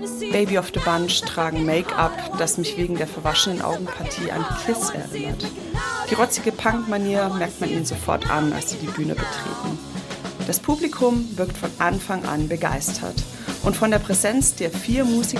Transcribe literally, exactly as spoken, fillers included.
Baby of the Bunch tragen Make-up, das mich wegen der verwaschenen Augenpartie an Kiss erinnert. Die rotzige Punk-Manier merkt man ihnen sofort an, als sie die Bühne betreten. Das Publikum wirkt von Anfang an begeistert und von der Präsenz der vier Musiker